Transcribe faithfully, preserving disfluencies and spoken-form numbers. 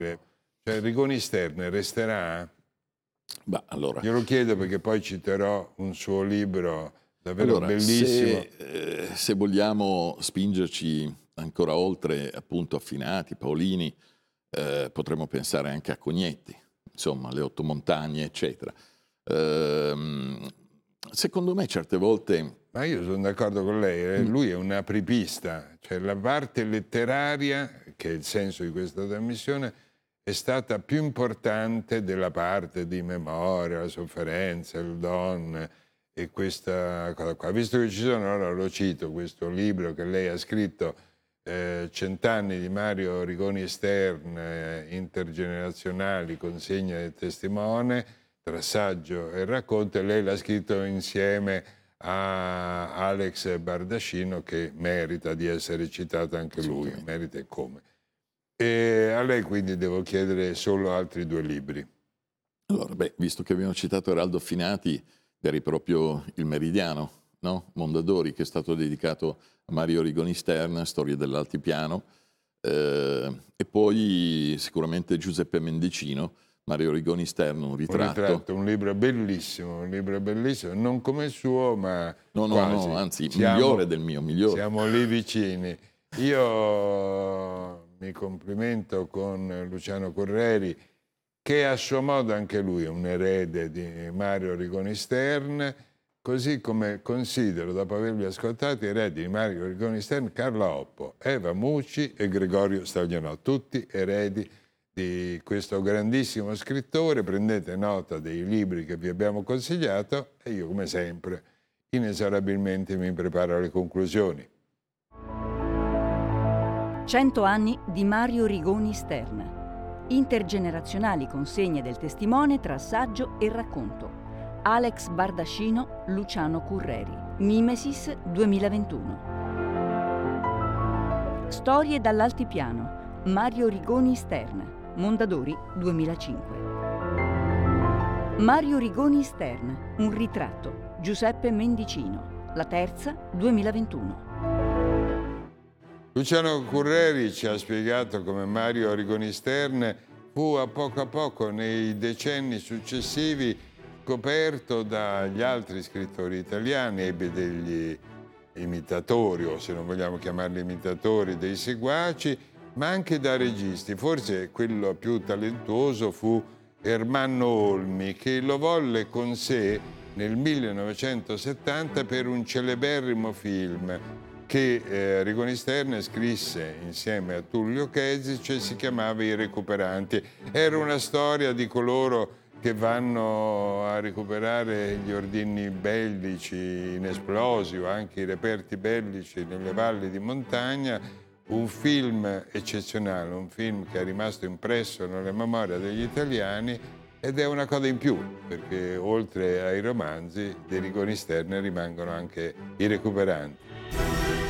Cioè, Rigoni Stern resterà? Bah, allora, Glielo chiedo perché poi citerò un suo libro davvero allora bellissimo. se, eh, se vogliamo spingerci ancora oltre, appunto, a Finati, Paolini, eh, potremmo pensare anche a Cognetti, insomma, le Otto Montagne, eccetera. Ehm, secondo me certe volte... Ma io sono d'accordo con lei, eh? Mm. Lui è un apripista, cioè la parte letteraria, che è il senso di questa trasmissione, è stata più importante della parte di memoria, la sofferenza, il don e questa cosa qua. Visto che ci sono, ora lo cito, questo libro che lei ha scritto, eh, Cent'anni di Mario Rigoni Stern, eh, intergenerazionali, consegna del testimone, tra saggio e racconto, e lei l'ha scritto insieme a Alex Bardacino, che merita di essere citato anche lui, merita e come. E a lei quindi devo chiedere solo altri due libri. Allora, beh, visto che abbiamo citato Eraldo Finati, eri proprio Il Meridiano, no? Mondadori, che è stato dedicato a Mario Rigoni Stern, Storie dell'Altipiano, eh, e poi sicuramente Giuseppe Mendicino, Mario Rigoni Stern, un ritratto. Un ritratto, un libro bellissimo, un libro bellissimo, non come il suo, ma no, no, quasi. no, anzi, siamo, migliore del mio, migliore. Siamo lì vicini. Io mi complimento con Luciano Correri, che a suo modo anche lui è un erede di Mario Rigoni Stern, così come considero, dopo averli ascoltati, eredi di Mario Rigoni Stern, Carla Oppo, Eva Mucci e Gregorio Staglianò, tutti eredi di questo grandissimo scrittore. Prendete nota dei libri che vi abbiamo consigliato e io, come sempre, inesorabilmente mi preparo alle conclusioni. Cento anni di Mario Rigoni Stern. Intergenerazionali consegne del testimone tra saggio e racconto. Alex Bardacino, Luciano Curreri. Mimesis duemilaventuno. Storie dall'altipiano. Mario Rigoni Stern. Mondadori duemilacinque. Mario Rigoni Stern, un ritratto, Giuseppe Mendicino, La Terza duemilaventuno. Luciano Curreri ci ha spiegato come Mario Rigoni Stern fu a poco a poco nei decenni successivi scoperto dagli altri scrittori italiani, ebbe degli imitatori, o se non vogliamo chiamarli imitatori, dei seguaci, ma anche da registi. Forse quello più talentuoso fu Ermanno Olmi, che lo volle con sé nel millenovecentosettanta per un celeberrimo film che eh, Rigoni Stern scrisse insieme a Tullio Chesi, cioè si chiamava I Recuperanti. Era una storia di coloro che vanno a recuperare gli ordini bellici inesplosi o anche i reperti bellici nelle valli di montagna. Un film eccezionale, un film che è rimasto impresso nella memoria degli italiani, ed è una cosa in più, perché oltre ai romanzi dei Rigoni Stern rimangono anche I Recuperanti.